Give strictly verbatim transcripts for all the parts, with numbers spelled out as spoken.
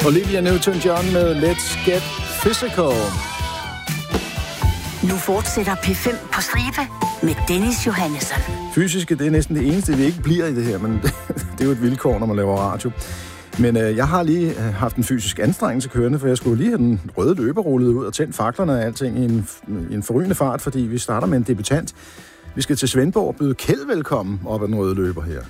Olivia Newton-John med Let's Get Physical. Nu fortsætter P fem på stribe med Dennis Johannesson. Fysiske, det er næsten det eneste, vi ikke bliver i det her, men det er jo et vilkår, når man laver radio. Men øh, jeg har lige haft en fysisk anstrengelse kørende, for jeg skulle lige have den røde løber rullet ud og tændt faklerne og alting i en, i en forrygende fart, fordi vi starter med en debutant. Vi skal til Svendborg og byde Kjeld velkommen op ad den røde løber her.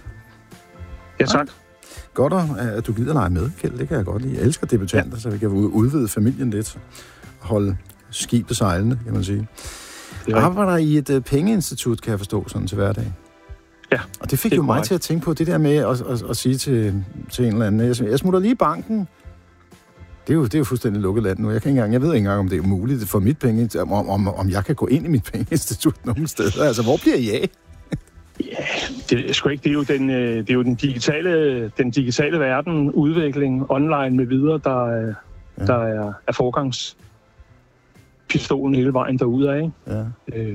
Ja, tak. Godt, at du gider lege med, Kjeld. Det kan jeg godt lide. Jeg elsker debutanter, ja. Så vi kan udvide familien lidt. Holde skibet sejlende, kan man sige. Arbejder i et uh, pengeinstitut, kan jeg forstå, sådan til hverdag. Ja. Og det fik det jo mig korrekt til at tænke på det der med at, at, at sige til, til en eller anden, jeg, jeg smutter lige i banken. Det er, jo, det er jo fuldstændig lukket land nu. Jeg, kan ikke engang, jeg ved ikke engang, om det er muligt for mit penge, om, om, om jeg kan gå ind i mit pengeinstitut nogen steder. Altså, hvor bliver jeg af? Ja, det er sgu ikke. Det er jo den, det er jo den digitale, den digitale verden, udvikling, online med videre, der, ja. der er, er forgangspistolen hele vejen derudad, ikke? Ja. Øh,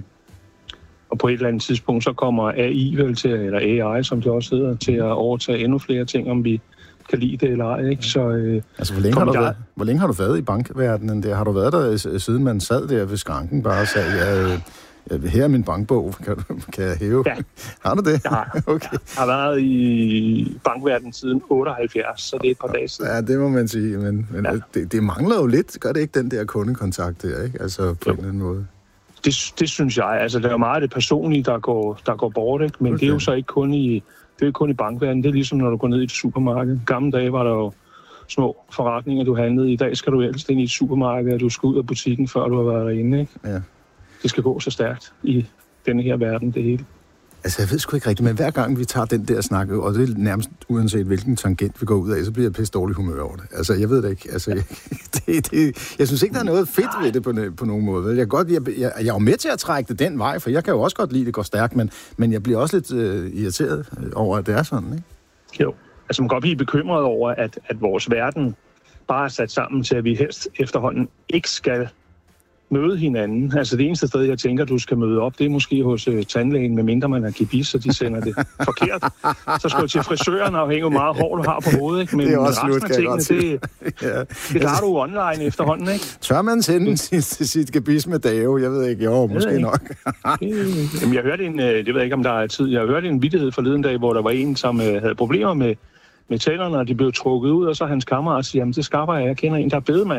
og på et eller andet tidspunkt, så kommer A I vel til, eller A I, som det også hedder, til at overtage endnu flere ting, om vi kan lide det eller ej, ikke? Så, øh, altså, hvor længe, har du været, hvor længe har du været i bankverdenen der? Har du været der, siden man sad der ved skranken bare og sagde, ja, ja, her er min bankbog, kan, du, kan jeg hæve? Ja. Har du det? Jeg har. Okay. Jeg har været i bankverdenen siden otteoghalvfjerds, så det er et par dage siden. Ja, det må man sige, men, men ja. det, det mangler jo lidt, gør det ikke, den der kundekontakt der, ikke? Altså på jo. En eller anden måde. Det, det synes jeg. Altså, det er jo meget det personlige, der går, der går bort, ikke? Men okay. Det er jo så ikke kun i, det er kun i bankverdenen. Det er ligesom, når du går ned i et supermarked. Gamle dage var der jo små forretninger, du handlede. I dag skal du helst ind i et supermarked, og du skal ud af butikken, før du har været derinde, ikke? Ja. Det skal gå så stærkt i denne her verden, det hele. Altså, jeg ved sgu ikke rigtigt, men hver gang vi tager den der snak, og det er nærmest uanset hvilken tangent vi går ud af, så bliver jeg pisse dårlig humør over det. Altså, jeg ved det ikke. Altså, jeg, det, det, jeg synes ikke, der er noget fedt ved det på, på nogen måde. Jeg, godt, jeg, jeg, jeg er jo med til at trække det den vej, for jeg kan jo også godt lide, at det går stærkt, men, men jeg bliver også lidt øh, irriteret over, at det er sådan, ikke? Jo, altså man kan godt blive bekymret over, at, at vores verden bare er sat sammen til, at vi helst efterhånden ikke skal møde hinanden. Altså det eneste sted, jeg tænker, du skal møde op, det er måske hos uh, tandlægen, medmindre man er gebis, så de sender det forkert. Så skal du til frisøren, afhængig af hvor meget hår du har på hovedet, ikke? Men det er også resten slut, af tingene, det, ja. det klarer du online efterhånden, ikke? Tør man sende sit, sit gebis med Dave? Jeg ved ikke, jo, måske ikke. Nok. Jamen, jeg hørte en, det ved jeg ikke, om der er tid, jeg hørte en vittighed forleden dag, hvor der var en, som uh, havde problemer med med tænderne, og de blev trukket ud, og så hans kammerat siger, jamen det skaffer jeg, jeg kender en, der er bedemand.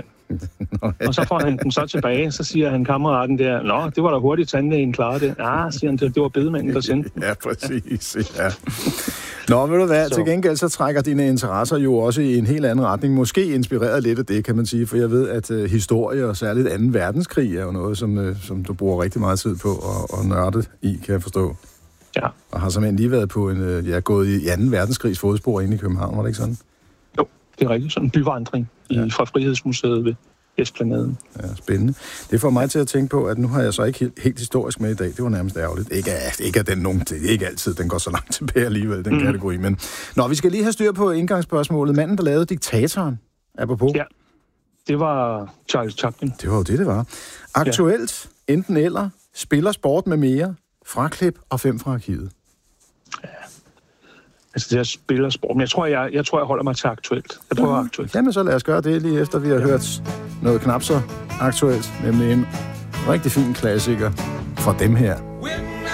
Og så får han den så tilbage, så siger han kammeraten der, nå, det var da hurtigt, tandlægen klarede det. Ah, siger han, det var bedemanden, der sendte den. Ja, præcis, ja. Nå, ved du hvad, så. Til gengæld så trækker dine interesser jo også i en helt anden retning. Måske inspireret lidt af det, kan man sige, for jeg ved, at uh, historie og særligt anden verdenskrig er jo noget, som, uh, som du bruger rigtig meget tid på at, at nørde i, kan jeg forstå. Ja. Og har simpelthen lige været på en, ja, gået i anden verdenskrigs fodspor inde i København, var det ikke sådan? Jo, det er rigtigt. Sådan en byvandring ja. i, fra Frihedsmuseet ved Esplanaden. Ja, spændende. Det får mig til at tænke på, at nu har jeg så ikke helt, helt historisk med i dag. Det var nærmest ærgerligt. Ikke, ikke at den nogen, det er ikke altid, den går så langt tilbage alligevel, den mm. kategori. Men nå, vi skal lige have styr på indgangsspørgsmålet. Manden, der lavede Diktatoren, apropos. Ja, det var Charles Chaplin. Det var jo det, det var. Aktuelt, ja. Enten eller, spiller sport med mere, fraklip og fem fra arkivet. Ja. Altså det her spiller sport. Men jeg tror, jeg, jeg tror, jeg holder mig til aktuelt. Jeg prøver ja. aktuelt. Jamen så lad os gøre det lige efter, vi har ja. hørt noget knap så aktuelt. Nemlig en rigtig fin klassiker fra dem her.